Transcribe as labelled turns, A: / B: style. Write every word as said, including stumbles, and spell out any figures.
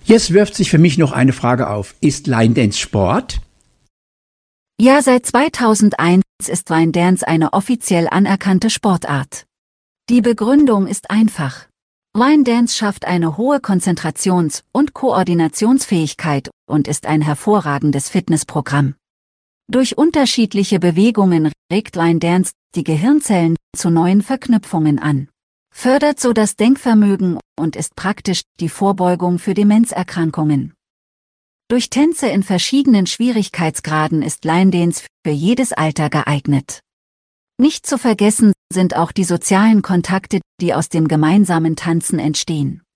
A: Jetzt wirft sich für mich noch eine Frage auf. Ist Line Dance Sport?
B: Ja, seit zweitausendeins ist Line Dance eine offiziell anerkannte Sportart. Die Begründung ist einfach. Line Dance schafft eine hohe Konzentrations- und Koordinationsfähigkeit und ist ein hervorragendes Fitnessprogramm. Durch unterschiedliche Bewegungen regt Line Dance die Gehirnzellen zu neuen Verknüpfungen an, fördert so das Denkvermögen und ist praktisch die Vorbeugung für Demenzerkrankungen. Durch Tänze in verschiedenen Schwierigkeitsgraden ist Line Dance für jedes Alter geeignet. Nicht zu vergessen sind auch die sozialen Kontakte, die aus dem gemeinsamen Tanzen entstehen.